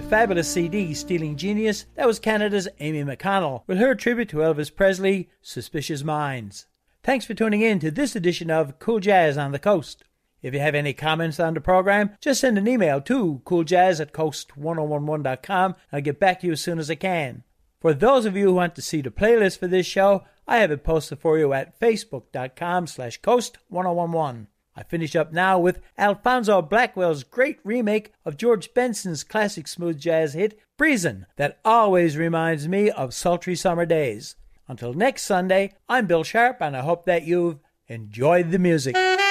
fabulous CD, Stealing Genius, that was Canada's Amy McConnell, with her tribute to Elvis Presley, Suspicious Minds. Thanks for tuning in to this edition of Cool Jazz on the Coast. If you have any comments on the program, just send an email to cooljazz@coast1011.com. I'll get back to you as soon as I can. For those of you who want to see the playlist for this show, I have it posted for you at facebook.com/coast1011. I finish up now with Alfonso Blackwell's great remake of George Benson's classic smooth jazz hit, Breezin', that always reminds me of sultry summer days. Until next Sunday, I'm Bill Sharp, and I hope that you've enjoyed the music.